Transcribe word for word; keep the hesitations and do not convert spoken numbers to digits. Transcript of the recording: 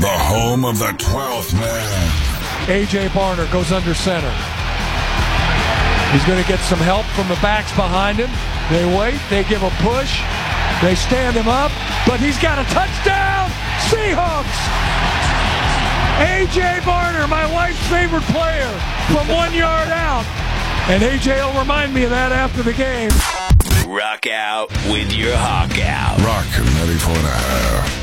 the home of the twelfth man. A J. Barner goes under center. He's going to get some help from the backs behind him. They wait. They give a push. They stand him up. But he's got a touchdown. Seahawks. A J. Barner, my wife's favorite player, from one yard out. And A J will remind me of that after the game. Rock out with your Hawk out. Rock ninety-four and a half.